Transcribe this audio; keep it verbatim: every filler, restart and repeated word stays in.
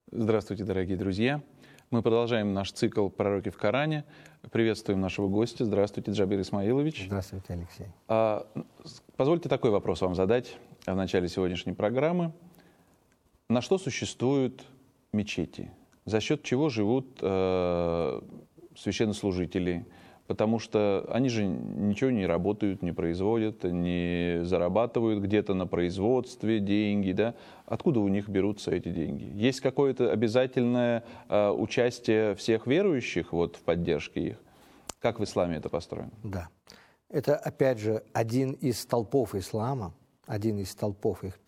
Здравствуйте, дорогие друзья. Мы продолжаем наш цикл «Пророки в Коране». Приветствуем нашего гостя. Здравствуйте, Джабир Исмаилович. Здравствуйте, Алексей. А, позвольте такой вопрос вам задать в начале сегодняшней программы. На что существуют мечети? За счет чего живут э, священнослужители? Потому что они же ничего не работают, не производят, не зарабатывают где-то на производстве деньги, да? Откуда у них берутся эти деньги? Есть какое-то обязательное э, участие всех верующих вот, в поддержке их? Как в исламе это построено? Да. Это, опять же, один из столпов ислама, один из столпов их